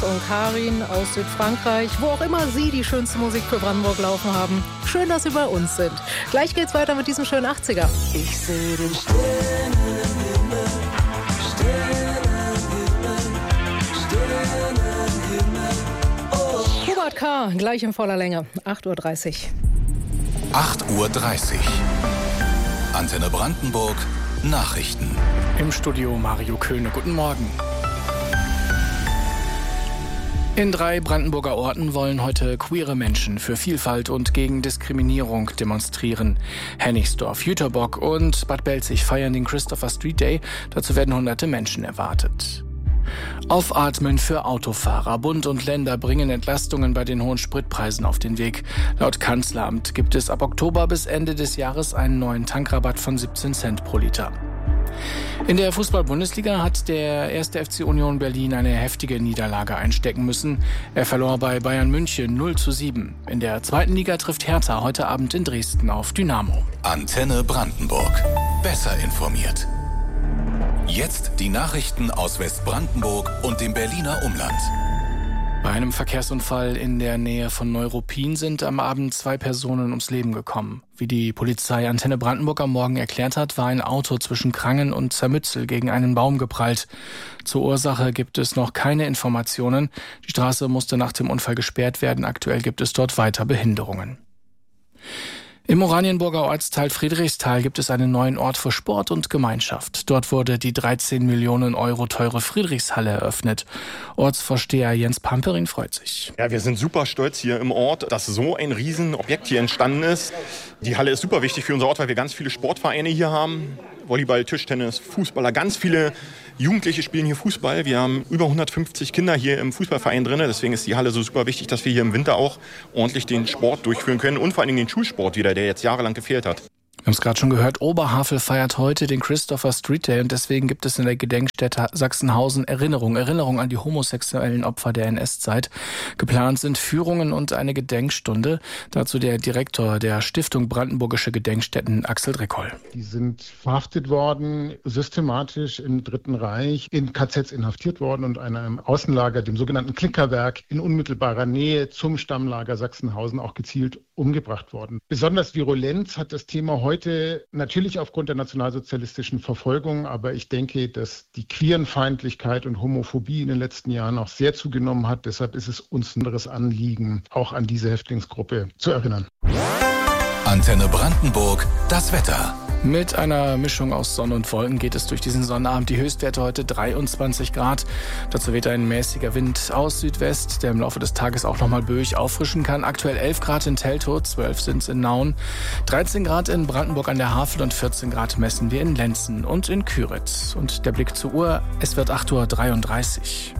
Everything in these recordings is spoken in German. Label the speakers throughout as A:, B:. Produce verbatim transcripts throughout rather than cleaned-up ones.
A: und Karin aus Südfrankreich, wo auch immer Sie die schönste Musik für Brandenburg laufen haben. Schön, dass Sie bei uns sind. Gleich geht's weiter mit diesem schönen achtziger.
B: Ich sehe den Sternenhimmel, Sternenhimmel, Sternenhimmel. Oh.
A: Hubert K., gleich in voller Länge, acht Uhr dreißig.
C: acht Uhr dreißig. Antenne Brandenburg, Nachrichten.
D: Im Studio Mario Köhne. Guten Morgen. In drei Brandenburger Orten wollen heute queere Menschen für Vielfalt und gegen Diskriminierung demonstrieren. Hennigsdorf, Jüterbock und Bad Belzig feiern den Christopher Street Day. Dazu werden hunderte Menschen erwartet. Aufatmen für Autofahrer. Bund und Länder bringen Entlastungen bei den hohen Spritpreisen auf den Weg. Laut Kanzleramt gibt es ab Oktober bis Ende des Jahres einen neuen Tankrabatt von siebzehn Cent pro Liter. In der Fußball-Bundesliga hat der erste F C Union Berlin eine heftige Niederlage einstecken müssen. Er verlor bei Bayern München null zu sieben. In der zweiten Liga trifft Hertha heute Abend in Dresden auf Dynamo.
C: Antenne Brandenburg. Besser informiert. Jetzt die Nachrichten aus Westbrandenburg und dem Berliner Umland.
D: Bei einem Verkehrsunfall in der Nähe von Neuruppin sind am Abend zwei Personen ums Leben gekommen. Wie die Polizei Antenne Brandenburg am Morgen erklärt hat, war ein Auto zwischen Krangen und Zermützel gegen einen Baum geprallt. Zur Ursache gibt es noch keine Informationen. Die Straße musste nach dem Unfall gesperrt werden. Aktuell gibt es dort weiter Behinderungen. Im Oranienburger Ortsteil Friedrichsthal gibt es einen neuen Ort für Sport und Gemeinschaft. Dort wurde die dreizehn Millionen Euro teure Friedrichshalle eröffnet. Ortsvorsteher Jens Pamperin freut sich.
E: Ja, wir sind super stolz hier im Ort, dass so ein Riesenobjekt hier entstanden ist. Die Halle ist super wichtig für unser Ort, weil wir ganz viele Sportvereine hier haben. Volleyball, Tischtennis, Fußballer, ganz viele Jugendliche spielen hier Fußball. Wir haben über hundertfünfzig Kinder hier im Fußballverein drin. Deswegen ist die Halle so super wichtig, dass wir hier im Winter auch ordentlich den Sport durchführen können und vor allem den Schulsport wieder, der jetzt jahrelang gefehlt hat.
D: Wir haben es gerade schon gehört, Oberhavel feiert heute den Christopher Street Day und deswegen gibt es in der Gedenkstätte Sachsenhausen Erinnerung, Erinnerung an die homosexuellen Opfer der N S-Zeit. Geplant sind Führungen und eine Gedenkstunde. Dazu der Direktor der Stiftung Brandenburgische Gedenkstätten, Axel Dreckoll.
F: Die sind verhaftet worden, systematisch im Dritten Reich, in K Zs inhaftiert worden und in einem Außenlager, dem sogenannten Klickerwerk, in unmittelbarer Nähe zum Stammlager Sachsenhausen auch gezielt umgebracht worden. Besonders virulent hat das Thema heute Heute natürlich aufgrund der nationalsozialistischen Verfolgung, aber ich denke, dass die Queerenfeindlichkeit und Homophobie in den letzten Jahren auch sehr zugenommen hat. Deshalb ist es uns ein anderes Anliegen, auch an diese Häftlingsgruppe zu erinnern.
C: Antenne Brandenburg, das Wetter.
D: Mit einer Mischung aus Sonne und Wolken geht es durch diesen Sonnabend. Die Höchstwerte heute dreiundzwanzig Grad. Dazu weht ein mäßiger Wind aus Südwest, der im Laufe des Tages auch nochmal böig auffrischen kann. Aktuell elf Grad in Teltow, zwölf sind es in Nauen, dreizehn Grad in Brandenburg an der Havel und vierzehn Grad messen wir in Lenzen und in Küritz. Und der Blick zur Uhr, es wird acht Uhr dreiunddreißig.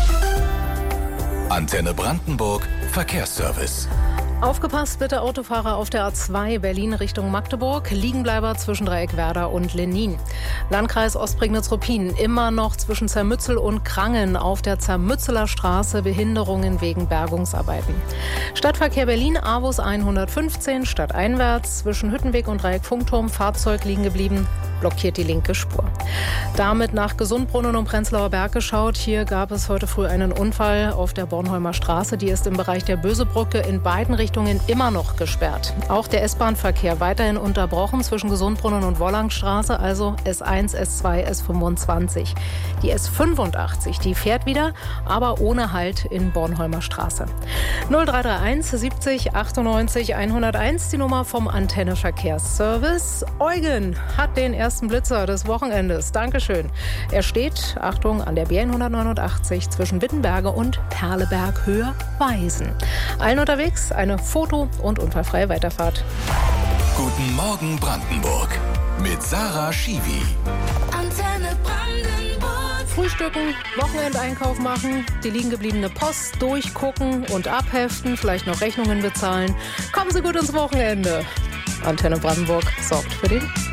C: Antenne Brandenburg, Verkehrsservice.
A: Aufgepasst bitte Autofahrer auf der A zwei Berlin Richtung Magdeburg. Liegenbleiber zwischen Dreieckwerder und Lenin. Landkreis Ostprignitz-Ruppin immer noch zwischen Zermützel und Krangen auf der Zermützeler Straße Behinderungen wegen Bergungsarbeiten. Stadtverkehr Berlin Avus hundertfünfzehn stadteinwärts zwischen Hüttenweg und Dreieck-Funkturm Fahrzeug liegen geblieben. Blockiert die linke Spur. Damit nach Gesundbrunnen und Prenzlauer Berg geschaut. Hier gab es heute früh einen Unfall auf der Bornholmer Straße. Die ist im Bereich der Bösebrücke in beiden Richtungen immer noch gesperrt. Auch der S-Bahn-Verkehr weiterhin unterbrochen zwischen Gesundbrunnen und Wollangstraße, also S eins, S zwei, S fünfundzwanzig. Die S fünfundachtzig, die fährt wieder, aber ohne Halt in Bornholmer Straße. null drei drei eins siebzig achtundneunzig hunderteins, die Nummer vom Antenne Verkehrsservice. Eugen hat den ersten Blitzer des Wochenendes. Dankeschön. Er steht, Achtung, an der B hundertneunundachtzig zwischen Wittenberge und Perleberg Höhe Weisen. Allen unterwegs eine Foto- und unfallfreie Weiterfahrt.
C: Guten Morgen Brandenburg mit Sarah Schiwi.
B: Antenne Brandenburg.
A: Frühstücken, Wochenendeinkauf machen, die liegen gebliebene Post durchgucken und abheften, vielleicht noch Rechnungen bezahlen. Kommen Sie gut ins Wochenende. Antenne Brandenburg sorgt für den